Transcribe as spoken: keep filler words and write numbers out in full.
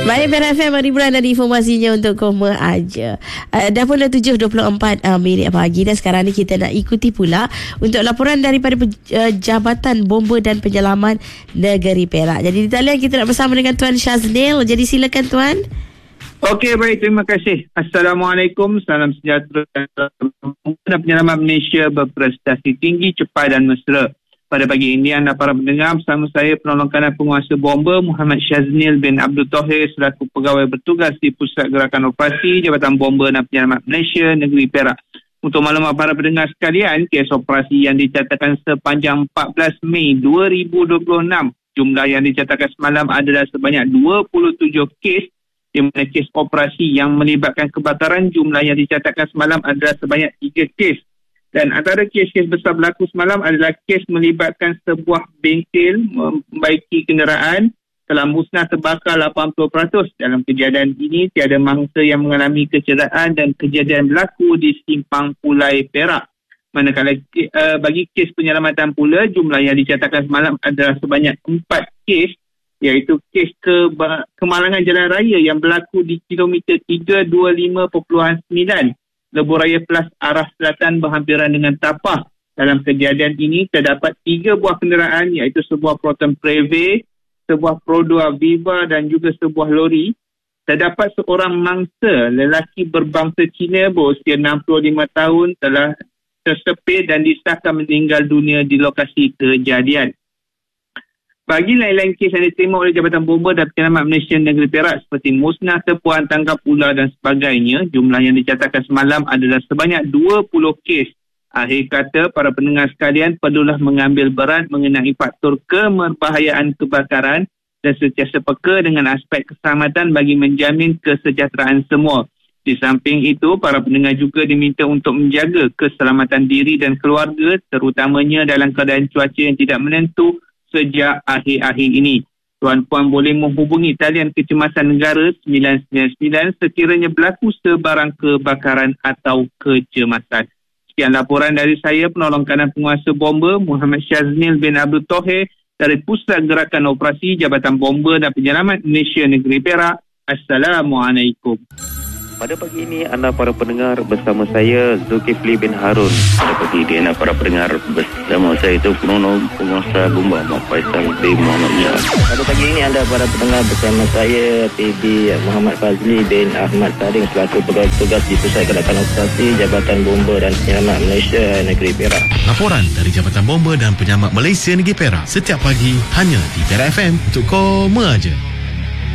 Baik, Perak F M, hiburan dan informasinya untuk koma aja. Uh, dah pula tujuh dua puluh empat uh, minit pagi dan sekarang ni kita nak ikuti pula untuk laporan daripada uh, Jabatan Bomba dan Penyelaman Negeri Perak. Jadi di talian kita nak bersama dengan Tuan Syaznil. Jadi silakan Tuan. Okey, baik, terima kasih. Assalamualaikum, salam sejahtera dan Penyelaman Malaysia berprestasi tinggi, cepat dan mesra. Pada pagi ini anda para pendengar bersama saya penolong kanan penguasa bomba Muhammad Syaznil bin Abdul Tohir selaku pegawai bertugas di Pusat Gerakan Operasi Jabatan Bomba dan Penyelamat Malaysia Negeri Perak. Untuk maklumat para pendengar sekalian, kes operasi yang dicatatkan sepanjang empat belas Mei dua ribu dua puluh enam, jumlah yang dicatatkan semalam adalah sebanyak dua puluh tujuh kes, di mana kes operasi yang melibatkan kebakaran jumlah yang dicatatkan semalam adalah sebanyak tiga kes. Dan antara kes-kes besar berlaku semalam adalah kes melibatkan sebuah bengkel membaiki kenderaan telah musnah terbakar lapan puluh peratus. Dalam kejadian ini, tiada mangsa yang mengalami kecederaan dan kejadian berlaku di Simpang Pulai, Perak. Manakala uh, bagi kes penyelamatan pula, jumlah yang dicatatkan semalam adalah sebanyak empat kes, iaitu kes ke kemalangan jalan raya yang berlaku di kilometer tiga ratus dua puluh lima perpuluhan sembilan. Lebuh Raya Plus arah selatan berhampiran dengan Tapah. Dalam kejadian ini terdapat tiga buah kenderaan, iaitu sebuah Proton Preve, sebuah Produa Viva dan juga sebuah lori. Terdapat seorang mangsa lelaki berbangsa Cina berusia enam puluh lima tahun telah tersepit dan disahkan meninggal dunia di lokasi kejadian. Bagi lain-lain kes yang diterima oleh Jabatan Bomba dan Penyelamat Malaysia Negeri Perak seperti musnah tepuan tangkap ular dan sebagainya, jumlah yang dicatatkan semalam adalah sebanyak dua puluh kes. Akhir kata, para pendengar sekalian perlulah mengambil berat mengenai faktor keberbahayaan kebakaran dan sentiasa peka dengan aspek keselamatan bagi menjamin kesejahteraan semua. Di samping itu, para pendengar juga diminta untuk menjaga keselamatan diri dan keluarga, terutamanya dalam keadaan cuaca yang tidak menentu sejak akhir-akhir ini. Tuan-puan boleh menghubungi talian kecemasan negara sembilan sembilan sembilan sekiranya berlaku sebarang kebakaran atau kecemasan. Sekian laporan dari saya, penolong kanan penguasa bomba Muhammad Syaznil bin Abdul Tohir dari Pusat Gerakan Operasi Jabatan Bomba dan Penyelamat Malaysia Negeri Perak. Assalamualaikum. Pada pagi ini anda para pendengar bersama saya Zulkifli bin Harun. Pada pagi ini anda para pendengar bersama saya itu penolong penguasa bomba Muhammad Faisal bin Muhammad Iyad. Pada pagi ini anda para pendengar bersama saya P B Muhammad Fazli bin Ahmad Sading selaku pegawai tugas di Pusat Gerakan Operasi Jabatan Bomba dan Penyelamat Malaysia Negeri Perak. Laporan dari Jabatan Bomba dan Penyelamat Malaysia Negeri Perak setiap pagi hanya di Perak F M untuk koma aja.